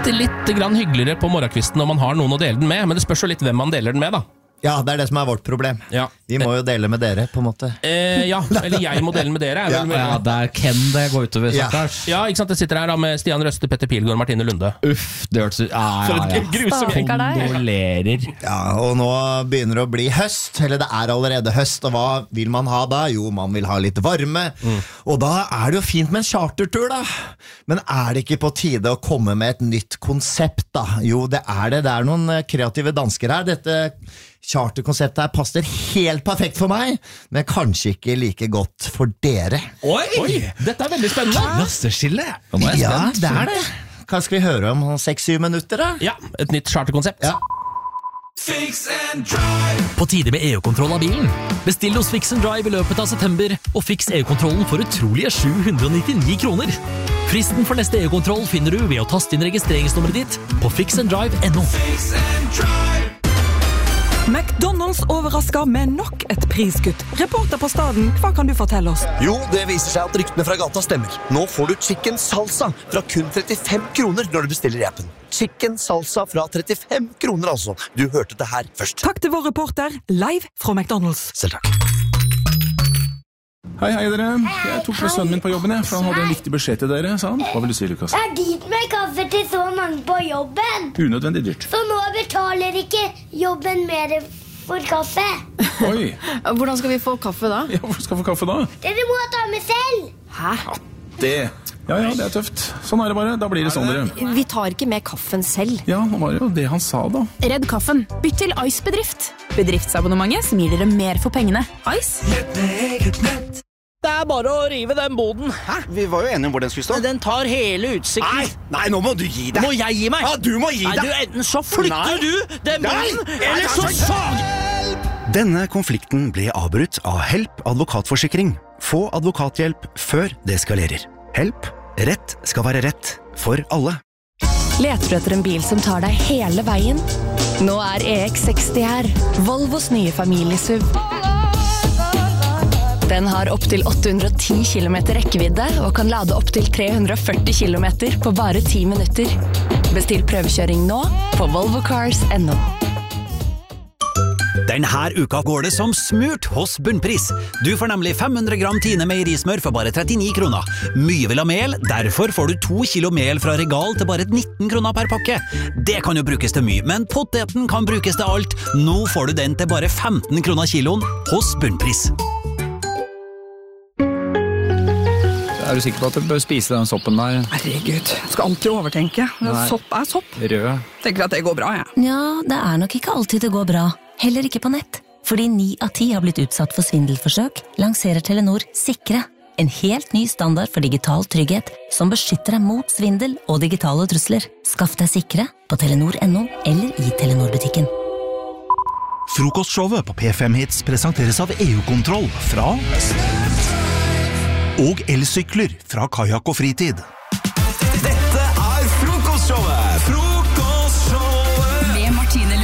litt grann hyggeligere på morgenkvisten når man har noen å dele den med, men det spørs jo litt hvem man deler den med da. Ja, det det som vårt problem. Ja. Vi må jo dele med dere, på en måte. Ja, eller jeg må dele med dere. Ja, det Ken det går utover, stakkars. Ja, ikke sant, det sitter her da med Stian Røste, Petter Pilgaard og Martine Lunde. Uff, det hørtes ut. For et grusom gjeng. Kondolerer. Ja, og nå begynner det å bli høst, eller det allerede høst, og hva vil man ha da? Jo, man vil ha litt varme, og da det jo fint med en chartertur da. Men det ikke på tide å komme med et nytt konsept da? Jo, det det noen kreative dansker her. Dette charterkonseptet her passer helt perfekt for meg, men kanskje ikke like godt for dere. Oi, dette veldig spennende. Klasseskille. Ja, det. Hva skal vi høre om 6-7 minutter da? Ja, et nytt charterkonsept. Ja. Fix and Drive. På tide med EU-kontroll av bilen. Bestill hos Fix and Drive i løpet av september, og fiks EU-kontrollen for utrolige 799 kroner. Fristen for neste EU-kontroll finner du ved å taste inn registreringsnummeret ditt på fixanddrive.no. Fix and Drive. McDonald's overrasker med nok et priskutt. Reporter på staden, hva kan du fortelle oss? Jo, det viser seg at ryktene fra gata stemmer. Nå får du chicken salsa fra kun 35 kroner når du bestiller i appen. Chicken salsa fra 35 kroner altså. Du hørte det her først. Takk til vår reporter, live fra McDonald's. Selv takk. Hei dere, jeg tok med sønnen min på jobben for han hadde en viktig beskjed til dere, sa han. Hva vil du si, Lukas? Dyrt med kaffe til så mange på jobben. Unødvendig dyrt. Så nå betaler ikke jobben mer for kaffe. Oi. Hvordan skal vi få kaffe da? Ja, hvor skal vi få kaffe da? Dere må ta med selv. Hæ? Ja, det tøft. Sånn det bare, da blir det sånn dere. Vi tar ikke med kaffen selv. Ja, nå var det jo det han sa da. Redd kaffen. Bytt til Ice Bedrift. Bedriftsabonnementet som gir dere mer for pengene. Ice. Det bare å rive den boden. Hæ? Vi var jo enige om hvor den skulle stå. Den tar hele utsikten. Nei, nå må du gi deg. Må jeg gi meg? Ja, du må gi deg. Nei, enten så flytter du den boden, eller så sag. Denne konflikten ble avbrutt av Help advokatforsikring. Få advokathjelp før det eskalerer. Help. Rett skal være rett for alle. Leter du etter en bil som tar deg hele veien? Nå EX60 her. Volvos nye familiesuv. Den har opp til 810 km rekkevidde og kan lade opp til 340 km på bare 10 minutter. Bestill prøvekjøring nå på volvocars.no. Denne uka går det som smurt hos Bunnpris. Du får nemlig 500 gram Tine meierismør for bare 39 kroner. Mye vil ha mel, derfor får du 2 kilo mel fra Regal til bare 19 kroner per pakke. Det kan jo brukes til mye, men poteten kan brukes til alt. Nå får du den til bare 15 kroner kiloen hos Bunnpris. Du sikker på at du bør spise den soppen der? Herregud, jeg skal alltid overtenke. Sopp sopp. Rød. Tenker at det går bra, jeg. Ja, det nok ikke alltid det går bra. Heller ikke på nett. Fordi 9 av 10 har blitt utsatt for svindelforsøk, lanserer Telenor Sikre. En helt ny standard for digital trygghet, som beskytter deg mot svindel og digitale trusler. Skaff deg Sikre på telenor.no eller i Telenor-butikken. Frokostshowet på P5 Hits presenteres av EU-kontroll fra og elsykler fra Kajak og Fritid. Dette Frokostshowet! Frokostshowet! Med Martine